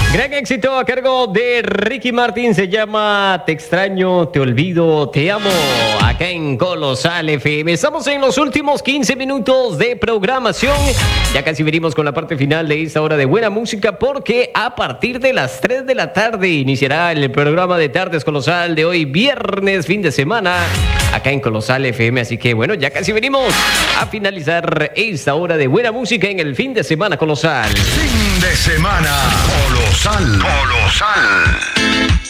Gran éxito a cargo de Ricky Martin, se llama Te extraño, te olvido, te amo, acá en Colosal FM. Estamos en los últimos 15 minutos de programación. Ya casi venimos con la parte final de esta hora de buena música, porque a partir de las 3 de la tarde iniciará el programa de Tardes Colosal de hoy, viernes, fin de semana, acá en Colosal FM. Así que bueno, ya casi venimos a finalizar esta hora de buena música en el fin de semana Colosal. Fin de semana Colosal.